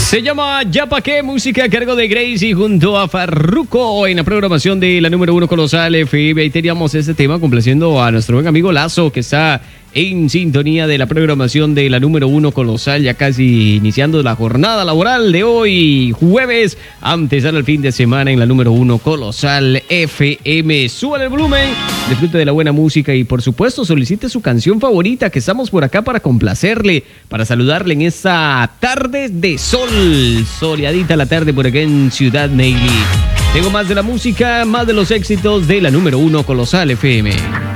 Se llama Ya Pa' Qué, música a cargo de Gracie junto a Farruko en la programación de la número 1 Colosal FM. Ahí teníamos este tema complaciendo a nuestro buen amigo Lazo, que está en sintonía de la programación de la número 1 Colosal, ya casi iniciando la jornada laboral de hoy, jueves, antes del fin de semana en la número 1 Colosal FM. Súbale el volumen, disfrute de la buena música y por supuesto solicite su canción favorita, que estamos por acá para complacerle, para saludarle en esta tarde de sol, soleadita la tarde por acá en Ciudad Neyli. Tengo más de la música, más de los éxitos de la número 1 Colosal FM.